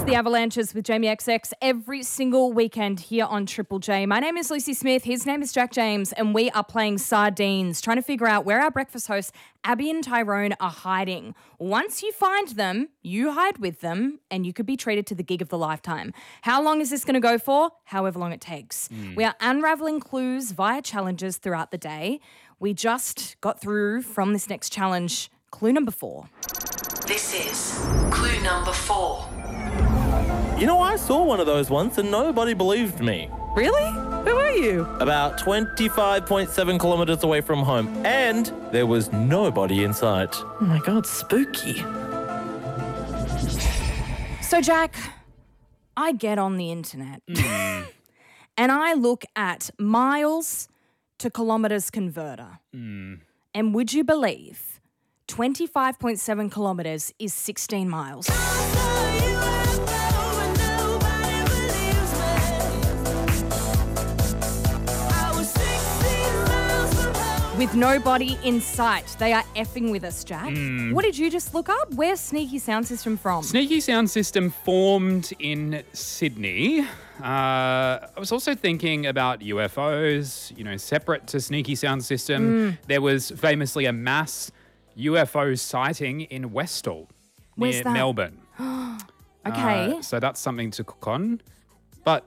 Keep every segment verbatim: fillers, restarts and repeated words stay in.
the Avalanches with Jamie X X every single weekend here on Triple J. My name is Lucy Smith. His name is Jack James, and we are playing Sardines, trying to figure out where our breakfast hosts, Abby and Tyrone, are hiding. Once you find them, you hide with them, and you could be treated to the gig of the lifetime. How long is this going to go for? However long it takes. Mm. We are unraveling clues via challenges throughout the day. We just got through from this next challenge, clue number four. This is clue number four. You know, I saw one of those once and nobody believed me. Really? Who are you? About twenty-five point seven kilometres away from home, and there was nobody in sight. Oh my God, spooky. So, Jack, I get on the internet Mm. and I look at miles to kilometres converter. Mm. And would you believe twenty-five point seven kilometres is sixteen miles? With nobody in sight. They are effing with us, Jack. Mm. What did you just look up? Where's Sneaky Sound System from? Sneaky Sound System formed in Sydney. Uh, I was also thinking about U F Os, you know, separate to Sneaky Sound System. Mm. There was famously a mass U F O sighting in Westall, Where's near that? Melbourne. Okay. Uh, so that's something to cook on. But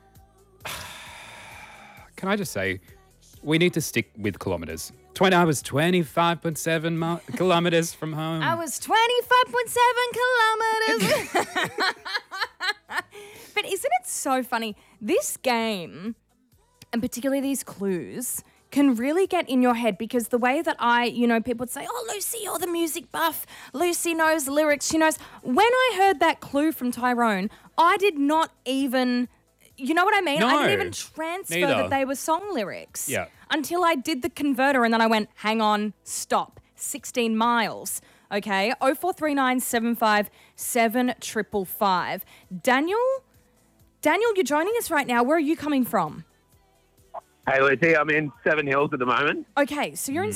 can I just say, we need to stick with kilometres. twenty, I was twenty-five point seven mi- kilometres from home. I was twenty-five point seven kilometres. But isn't it so funny? This game, and particularly these clues, can really get in your head because the way that I, you know, people would say, oh, Lucy, you're the music buff. Lucy knows the lyrics. She knows. When I heard that clue from Tyrone, I did not even... You know what I mean? No, I didn't even transfer neither. that they were song lyrics. Yeah. Until I did the converter and then I went, hang on, stop. sixteen miles. Okay. oh four three nine seven five seven five five. Daniel? Daniel, you're joining us right now. Where are you coming from? Hey, Lucy, I'm in Seven Hills at the moment. Okay, so you're in